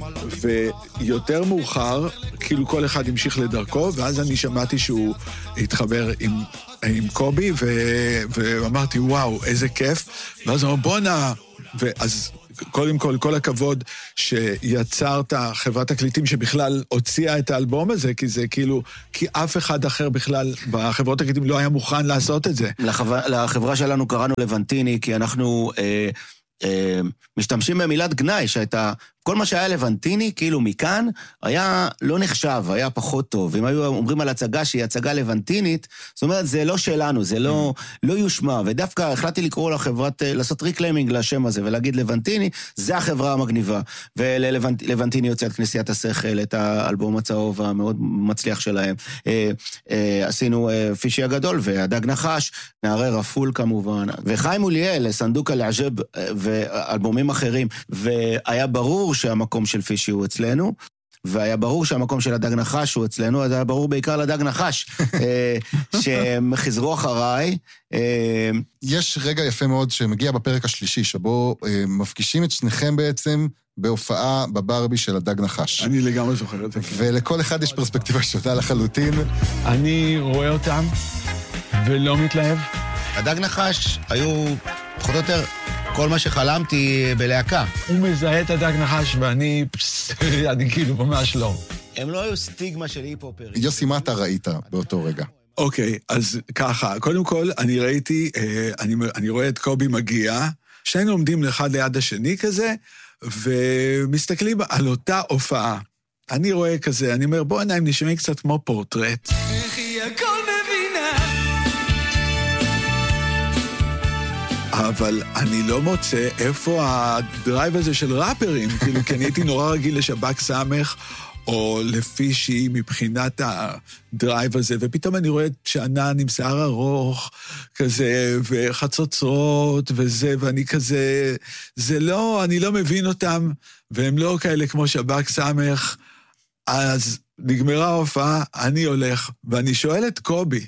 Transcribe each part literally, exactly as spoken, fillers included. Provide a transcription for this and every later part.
ויותר מאוחר, כאילו כל אחד המשיך לדרכו, ואז אני שמעתי שהוא התחבר עם, עם קובי, ו, ואמרתי, וואו, איזה כיף. ואז אמר, בוא נע, ואז קודם כל, כל הכבוד שיצרת חברת תקליטים שבכלל הוציאה את האלבום הזה, כי זה כאילו, כי אף אחד אחר בכלל בחברות תקליטים לא היה מוכן לעשות את זה. לחברה, לחברה שלנו קראנו לבנטיני, כי אנחנו אה, אה, משתמשים במילת גנאי, שהייתה, כל מה שהיה לבנטיני, כאילו מכאן, היה לא נחשב, היה פחות טוב. אם היו אומרים על הצגה שהיא הצגה לבנטינית, זאת אומרת, זה לא שלנו, זה לא, לא יושמע. ודווקא החלטתי לקרוא לחברת, לעשות ריקליימינג לשם הזה, ולהגיד לבנטיני, זה החברה המגניבה. ולבנטיני יוצא את כנסיית השכל, את האלבום הצהוב המאוד מצליח שלהם. עשינו פישי הגדול, והדג נחש, נערי רפול כמובן, וחיים אוליאל, סנדוק אל-עג'ב, ואלבומים אחרים. והיה ברור שהמקום של פישי הוא אצלנו, והיה ברור שהמקום של הדג נחש הוא אצלנו, אז היה ברור בעיקר לדג נחש, שהם חזרו אחריי. יש רגע יפה מאוד שמגיע בפרק השלישי, שבו מפגישים את שניכם בעצם בהופעה בברבי של הדג נחש. אני לגמרי זוכר את זה. ולכל אחד יש פרספקטיבה שונה לחלוטין. אני רואה אותם ולא מתלהב. הדג נחש היו פחות או יותר כל מה שחלמתי בלהקה. הוא מזהה את הדג נחש ואני, אני כאילו ממש לא. הם לא היו סטיגמה של היפ-הופר. יוסי, מה אתה ראית באותו רגע? אוקיי, אז ככה, קודם כל אני ראיתי, אני, אני רואה את קובי מגיע, שנינו עומדים אחד ליד השני כזה, ומסתכלים על אותה הופעה. אני רואה כזה, אני אומר, בוא נעים, נשמעים קצת כמו פורטרט. איך היא הכל מבינה? אבל אני לא מוצא איפה הדרייב הזה של ראפרים, כאילו, כי אני הייתי נורא רגיל לשבק סמך, או לפישי מבחינת הדרייב הזה, ופתאום אני רואה את שענן עם שיער ארוך, כזה, וחצוצרות, וזה, ואני כזה, זה לא, אני לא מבין אותם, והם לא כאלה כמו שבק סמך, אז נגמרה ההופעה, אני הולך, ואני שואל את קובי,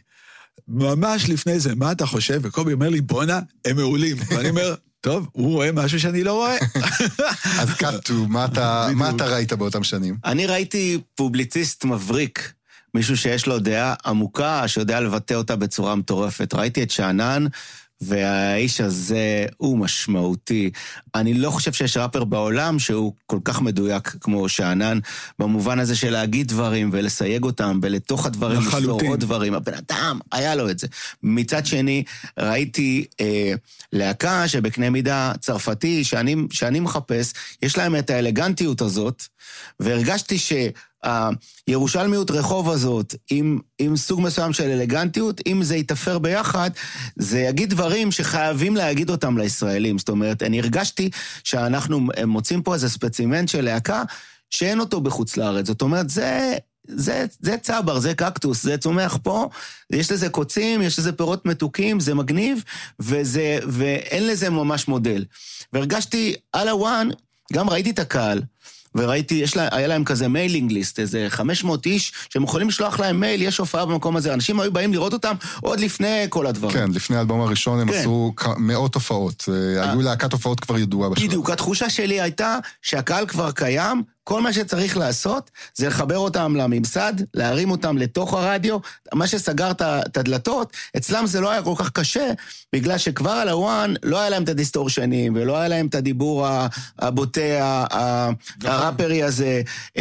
ממש לפני זה, מה אתה חושב? וקובי אומר לי, בונה, הם מעולים. ואני אומר, טוב, הוא רואה משהו שאני לא רואה. אז קטו, מה אתה, מה אתה ראית באותם שנים? אני ראיתי פובליציסט מבריק, מישהו שיש לו דעה עמוקה, שיודע לבטא אותה בצורה מטורפת. ראיתי את שענן, והאיש הזה הוא משמעותי. אני לא חושב שיש ראפר בעולם שהוא כל כך מדויק כמו שענן, במובן הזה של להגיד דברים ולסייג אותם, ולתוך הדברים לסור עוד דברים. הבן אדם, היה לו את זה. מצד שני, ראיתי אה, להקה שבקנה מידה צרפתי, שאני, שאני מחפש, יש להם את האלגנטיות הזאת, והרגשתי ש... הירושלמיות רחוב הזאת, עם, עם סוג מסוים של אלגנטיות, אם זה יתאפר ביחד, זה יגיד דברים שחייבים להגיד אותם לישראלים. זאת אומרת, אני הרגשתי שאנחנו מוצאים פה איזה ספצימנט של להקה, שאין אותו בחוץ לארץ. זאת אומרת, זה, זה, זה צבר, זה קקטוס, זה צומח פה, יש לזה קוצים, יש לזה פירות מתוקים, זה מגניב, וזה, ואין לזה ממש מודל. והרגשתי על הוואן, גם ראיתי את הקהל, וראיתי, יש לה, היה להם כזה מיילינג ליסט, איזה חמש מאות איש, שהם יכולים לשלוח להם מייל, יש הופעה במקום הזה, אנשים היו באים לראות אותם עוד לפני כל הדברים. כן, לפני האלבום הראשון הם כן. עשו מאות הופעות, היו להקת הופעות כבר ידועה בשלב. בדיוק, התחושה שלי הייתה שהקהל כבר קיים, כל מה שצריך לעשות זה לחבר אותם לממסד, להרים אותם לתוך הרדיו, מה שסגר את הדלתות, אצלם זה לא היה כל כך קשה, בגלל שכבר על הוואן לא היה להם את הדיסטורשנים, ולא היה להם את הדיבור הבוטה, הראפרי הזה,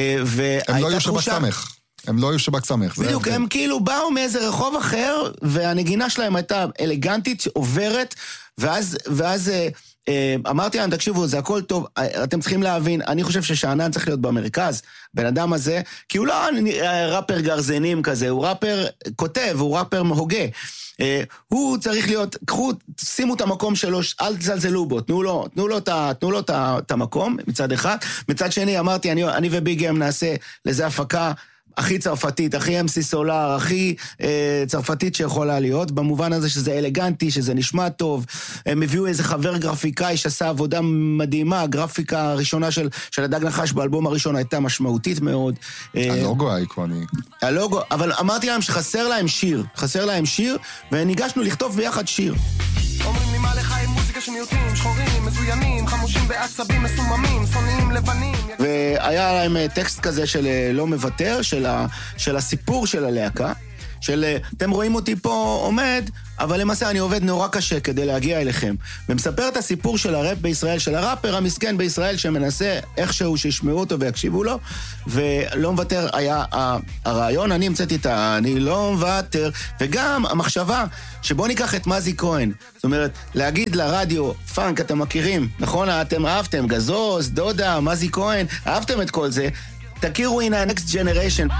הם לא היו שבק סמך. הם לא היו שבק סמך. בדיוק, הם כאילו באו מאיזה רחוב אחר, והנגינה שלהם הייתה אלגנטית, עוברת, ואז, ואז אמרתי להם, תקשיבו, זה הכל טוב, אתם צריכים להבין, אני חושב ששענן צריך להיות במרכז, בן אדם הזה, כי הוא לא ראפר גרזנים כזה, הוא ראפר כותב, הוא ראפר מהוגה. הוא צריך להיות, קחו, שימו את המקום שלו, אל תזלזלו בו, תנו לו, תנו לו, תנו לו את המקום, מצד אחד. מצד שני, אמרתי, אני, אני וביגם נעשה לזה הפקה, הכי צרפתית, הכי אמסי סולר, הכי אה, צרפתית שיכולה להיות, במובן הזה שזה אלגנטי, שזה נשמע טוב, הם הביאו איזה חבר גרפיקאי שעשה עבודה מדהימה, הגרפיקה הראשונה של, של הדג נחש באלבום הראשון הייתה משמעותית מאוד. הלוגו האיקוני. הלוגו, אבל אמרתי להם שחסר להם שיר, חסר להם שיר, וניגשנו לכתוב ביחד שיר. אומרים לי מה לך עם מוזיקה של מיעוטים, שחורים, מזוינים, חמושים בעצבים, מסוממים, שונאים, לבנים. היה להם טקסט כזה של לא מוותר, של, ה, של הסיפור של הלהקה, של אתם רואים אותי פה עומד, אבל למעשה אני עובד נורא קשה כדי להגיע אליכם. ומספר את הסיפור של הראפ בישראל, של הראפר המסכן בישראל, שמנסה איכשהו שישמעו אותו ויקשיבו לו, ולא מוותר היה הרעיון, אני המצאתי את אני לא מוותר, וגם המחשבה שבוא ניקח את מזי כהן, זאת אומרת, להגיד לרדיו, פאנק, אתם מכירים, נכון? אתם אהבתם, גזוז, דודה, מזי כהן, אהבתם את כל זה, תכירו הנה ה-Next Generation.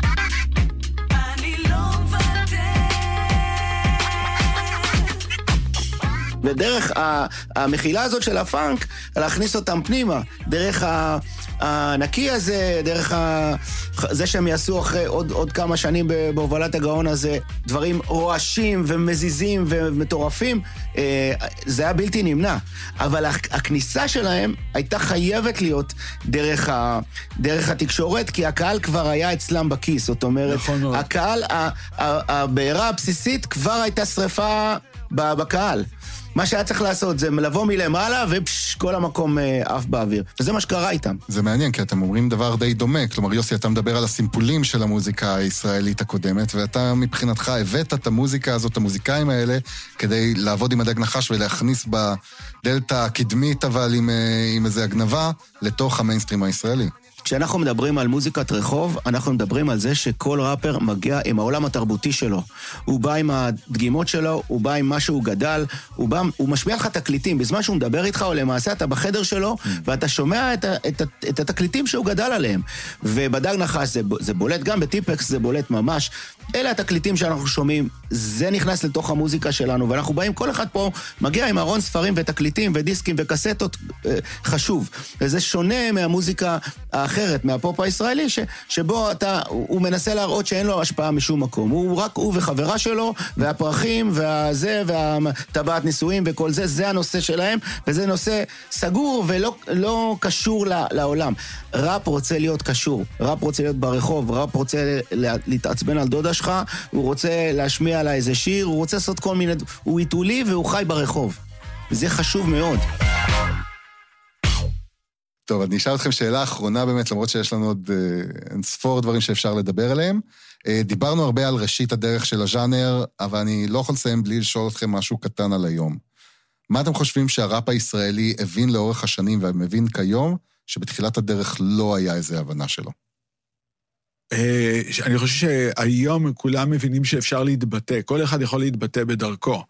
ודרך המחילה הזאת של הפאנק, להכניס אותם פנימה, דרך הנקי הזה, דרך זה שהם יעשו אחרי עוד, עוד כמה שנים בהובלת הגאון הזה, דברים רועשים ומזיזים ומטורפים, זה היה בלתי נמנע. אבל הכניסה שלהם הייתה חייבת להיות דרך, ה, דרך התקשורת, כי הקהל כבר היה אצלם בכיס, זאת אומרת, נכון הקהל, הבעירה הבסיסית כבר הייתה שריפה בקהל. מה שהיה צריך לעשות זה לבוא מלמעלה ופש, כל המקום עף באוויר. וזה מה שקרה איתם. זה מעניין, כי אתם אומרים דבר די דומה. כלומר, יוסי, אתה מדבר על הסימפולים של המוזיקה הישראלית הקודמת, ואתה מבחינתך הבאת את המוזיקה הזאת, המוזיקאים האלה, כדי לעבוד עם הדג נחש ולהכניס בדלת הקדמית, אבל עם, עם איזו הגנבה, לתוך המיינסטרים הישראלי. כשאנחנו מדברים על מוזיקת רחוב, אנחנו מדברים על זה שכל ראפר מגיע עם העולם התרבותי שלו. הוא בא עם הדגימות שלו, הוא בא עם מה שהוא גדל, הוא, בא, הוא משמיע לך תקליטים. בזמן שהוא מדבר איתך, או למעשה אתה בחדר שלו, ואתה שומע את, את, את התקליטים שהוא גדל עליהם. ובדג נחש זה, זה בולט, גם בטיפקס זה בולט ממש. אלה התקליטים שאנחנו שומעים, זה נכנס לתוך המוזיקה שלנו, ואנחנו באים, כל אחד פה מגיע עם ארון ספרים ותקליטים ודיסקים וקסטות אה, חשוב. וזה שונה מהמוזיקה האחרת, מהפופ הישראלי, ש, שבו אתה, הוא מנסה להראות שאין לו השפעה משום מקום. הוא רק הוא וחברה שלו, והפרחים, והזה, והטבעת נישואים וכל זה, זה הנושא שלהם, וזה נושא סגור ולא לא קשור לעולם. ראפ רוצה להיות קשור, ראפ רוצה להיות ברחוב, ראפ רוצה להתעצבן על דודה שלך, הוא רוצה להשמיע עליי איזה שיר, הוא רוצה לעשות כל מיני, הוא עיתולי והוא חי ברחוב. זה חשוב מאוד. טוב, אני אשאל אתכם שאלה אחרונה באמת, למרות שיש לנו עוד אה, ספור דברים שאפשר לדבר עליהם. אה, דיברנו הרבה על ראשית הדרך של הז'אנר, אבל אני לא יכול לסיים בלי לשאול אתכם משהו קטן על היום. מה אתם חושבים שהראפ הישראלי הבין לאורך השנים ומבין כיום, שבתחילת הדרך לא היה איזו הבנה שלו? אני חושב שהיום כולם מבינים שאפשר להתבטא, כל אחד יכול להתבטא בדרכו.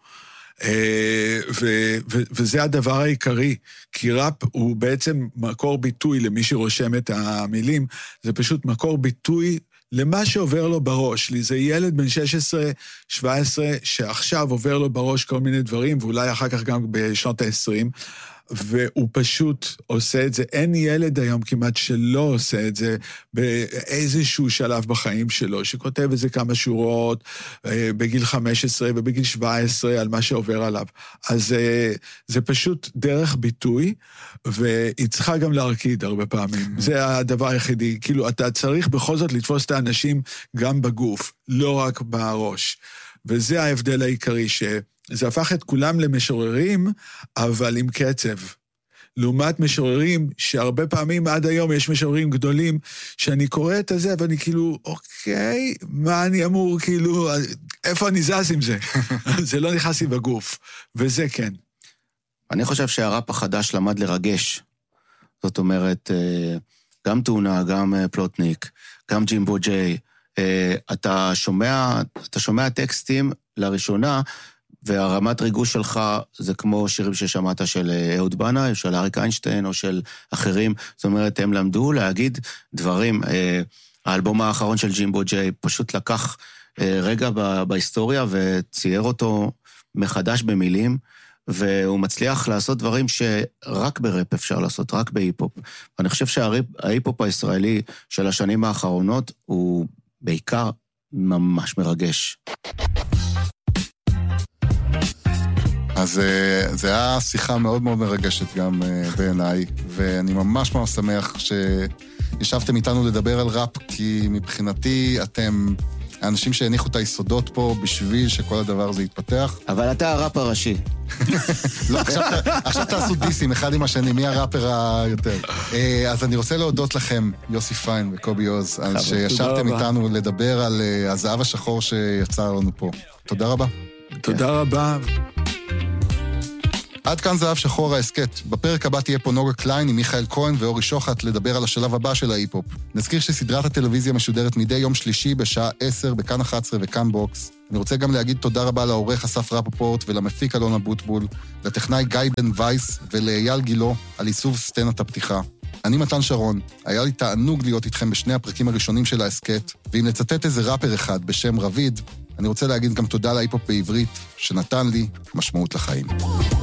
וזה הדבר העיקרי, כי ראפ הוא בעצם מקור ביטוי למי שרושם את המילים, זה פשוט מקור ביטוי למה שעובר לו בראש. לי זה ילד בן שש עשרה שבע עשרה שעכשיו עובר לו בראש כל מיני דברים, ואולי אחר כך גם בשנות ה-עשרים, והוא פשוט עושה את זה. אין ילד היום כמעט שלא עושה את זה באיזשהו שלב בחיים שלו, שכותב איזה כמה שורות בגיל חמש עשרה ובגיל שבע עשרה על מה שעובר עליו. אז זה פשוט דרך ביטוי, והיא צריכה גם להרקיד הרבה פעמים. זה הדבר היחידי. כאילו, אתה צריך בכל זאת לתפוס את האנשים גם בגוף, לא רק בראש. וזה ההבדל העיקרי, שזה הפך את כולם למשוררים, אבל עם קצב. לעומת משוררים, שהרבה פעמים עד היום יש משוררים גדולים, שאני קורא את זה, ואני כאילו, אוקיי, מה אני אמור, כאילו, איפה אני זז עם זה? זה לא נכנס לי בגוף, וזה כן. אני חושב שהראפ החדש למד לרגש. זאת אומרת, גם טונה, גם פלוטניק, גם ג'ימבו ג'יי, אתה שומע, אתה שומע טקסטים לראשונה, והרמת ריגוש שלך זה כמו שירים ששמעת של אהוד בנה, של אריק איינשטיין או של אחרים. זאת אומרת, הם למדו להגיד דברים. האלבום האחרון של ג'ימבו ג'יי פשוט לקח רגע בהיסטוריה וצייר אותו מחדש במילים, והוא מצליח לעשות דברים שרק בראפ אפשר לעשות, רק בהיפ-הופ. ואני חושב שההיפ-הופ הישראלי של השנים האחרונות הוא בעיקר ממש מרגש. אז זה היה שיחה מאוד מאוד מרגשת גם בעיניי, ואני ממש ממש שמח שישבתם איתנו לדבר על ראפ, כי מבחינתי אתם האנשים שהניחו את היסודות פה בשביל שכל הדבר הזה יתפתח. אבל אתה הראפ הראשי. לא, עכשיו, עכשיו תעשו דיסים אחד עם השני, מי הראפר היותר. אז אני רוצה להודות לכם, יוסי פיין וקובי עוז, שישבתם איתנו לדבר על הזהב השחור שיצא לנו פה. תודה רבה. תודה רבה. עד כאן זהב שחור ההסקט. בפרק הבא תהיה פה נוגה קליין עם מיכאל כהן ואורי שוחט לדבר על השלב הבא של ההיפ-הופ. נזכיר שסדרת הטלוויזיה משודרת מדי יום שלישי בשעה עשר בכאן אחת עשרה וכאן בוקס. אני רוצה גם להגיד תודה רבה לעורך אסף רפופורט ולמפיק אלונה בוטבול, לטכנאי גיא בן וייס ולאייל גילו על עיצוב סצנת הפתיחה. אני מתן שרון, היה לי תענוג להיות איתכם בשני הפרקים הראשונים של ההסקט, ואם לצטט איזה ראפר אחד בשם רביד, אני רוצה להגיד גם תודה להיפ-הופ בעברית, שנתן לי משמעות לחיים.